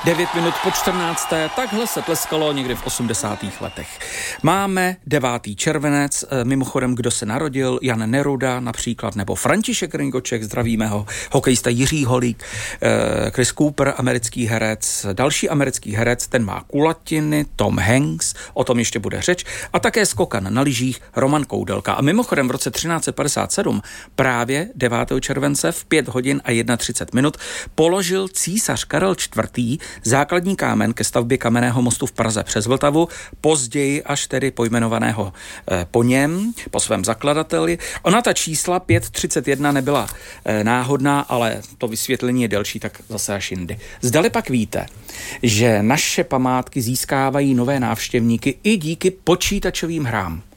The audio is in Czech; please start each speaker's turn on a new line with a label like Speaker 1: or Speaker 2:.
Speaker 1: 9 minut po 14. Takhle se tleskalo někdy v 80. letech. Máme 9. červenec, mimochodem, kdo se narodil, Jan Neruda například, nebo František Ringoček, zdravíme ho, hokejista Jiří Holík, Chris Cooper, americký herec, další americký herec, ten má kulatiny, Tom Hanks, o tom ještě bude řeč, a také skokan na lyžích Roman Koudelka. A mimochodem v roce 1357 právě 9. července v 5 hodin a 31 minut položil císař Karel IV. Základní kámen ke stavbě kamenného mostu v Praze přes Vltavu, později až tedy pojmenovaného po něm, po svém zakladateli. Ona ta čísla 531 nebyla náhodná, ale to vysvětlení je delší, tak zase až jindy. Zdali pak víte, že naše památky získávají nové návštěvníky i díky počítačovým hrám.